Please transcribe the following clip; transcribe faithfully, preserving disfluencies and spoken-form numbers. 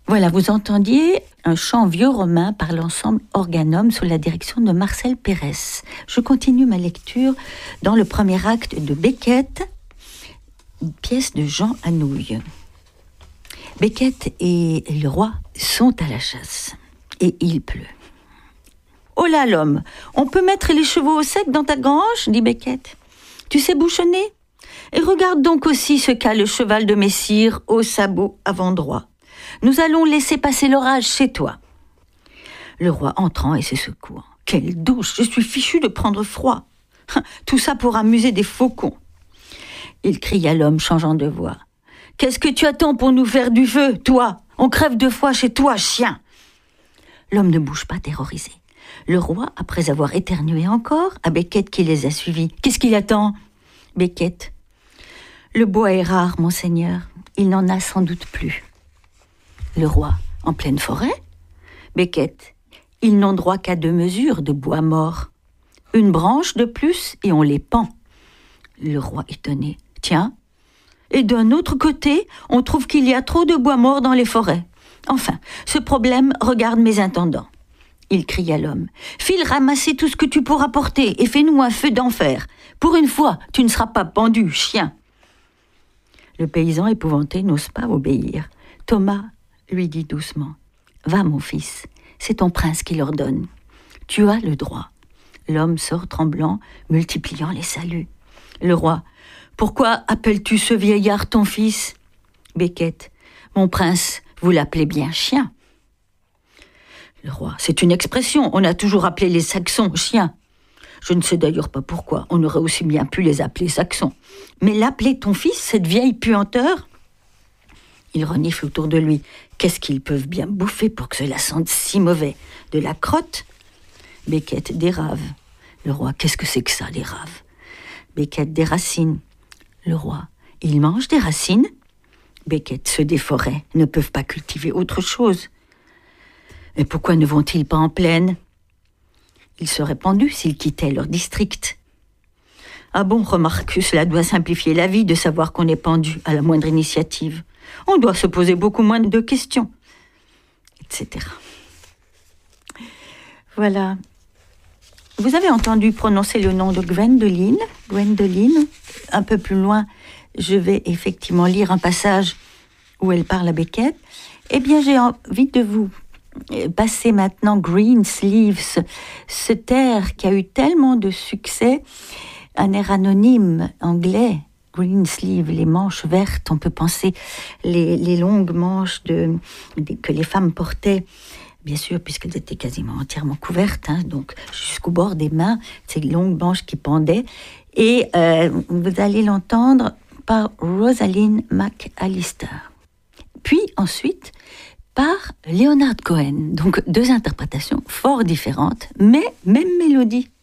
Voilà, vous entendiez un chant vieux romain par l'ensemble Organum sous la direction de Marcel Pérez. Je continue ma lecture dans le premier acte de Beckett, une pièce de Jean Anouilh. Beckett et le roi sont à la chasse et il pleut. « Oh là l'homme, on peut mettre les chevaux au sec dans ta grange ?» dit Beckett. « Tu sais bouchonner ? Et regarde donc aussi ce qu'a le cheval de messire au sabot avant droit. Nous allons laisser passer l'orage chez toi. » Le roi entrant et se secouant. « Quelle douche, je suis fichu de prendre froid. Tout ça pour amuser des faucons. » Il crie à l'homme changeant de voix. « Qu'est-ce que tu attends pour nous faire du feu, toi ? On crève de froid chez toi, chien !» L'homme ne bouge pas, terrorisé. Le roi, après avoir éternué encore, à Beckett qui les a suivis. « Qu'est-ce qu'il attend ?» Beckett. « Le bois est rare, monseigneur. Il n'en a sans doute plus. » Le roi, en pleine forêt. Beckett. « Ils n'ont droit qu'à deux mesures de bois mort. Une branche de plus et on les pend. » Le roi étonné. « Tiens. Et d'un autre côté, on trouve qu'il y a trop de bois mort dans les forêts. Enfin, ce problème regarde mes intendants. » Il crie à l'homme. « File ramasser tout ce que tu pourras porter et fais-nous un feu d'enfer. Pour une fois, tu ne seras pas pendu, chien. » Le paysan épouvanté n'ose pas obéir. Thomas lui dit doucement. « Va, mon fils, c'est ton prince qui l'ordonne. Tu as le droit. » L'homme sort tremblant, multipliant les saluts. Le roi. « Pourquoi appelles-tu ce vieillard ton fils ?» Beckett. « Mon prince, vous l'appelez bien chien. » Le roi. « C'est une expression, on a toujours appelé les Saxons chiens. Je ne sais d'ailleurs pas pourquoi, on aurait aussi bien pu les appeler Saxons. Mais l'appeler ton fils, cette vieille puanteur ?» Il renifle autour de lui. Qu'est-ce qu'ils peuvent bien bouffer pour que cela sente si mauvais ? De la crotte ? Beckett. Des raves. Le roi. Qu'est-ce que c'est que ça, des raves ? Beckett. Des racines. Le roi. Ils mangent des racines ? Beckett. Ceux des forêts ne peuvent pas cultiver autre chose. Mais pourquoi ne vont-ils pas en plaine ? Ils seraient pendus s'ils quittaient leur district. Ah bon, remarque que cela doit simplifier la vie de savoir qu'on est pendu à la moindre initiative. On doit se poser beaucoup moins de questions, et cetera. Voilà. Vous avez entendu prononcer le nom de Gwendoline. Gwendoline. Un peu plus loin, je vais effectivement lire un passage où elle parle à Beckett. Eh bien, j'ai envie de vous passer maintenant Green Sleeves, ce air qui a eu tellement de succès, un air anonyme anglais. Green sleeve, les manches vertes, on peut penser les, les longues manches de, de, que les femmes portaient, bien sûr, puisqu'elles étaient quasiment entièrement couvertes, hein, donc jusqu'au bord des mains, ces longues manches qui pendaient. Et euh, vous allez l'entendre par Rosalind McAllister. Puis ensuite, par Leonard Cohen. Donc deux interprétations fort différentes, mais même mélodie.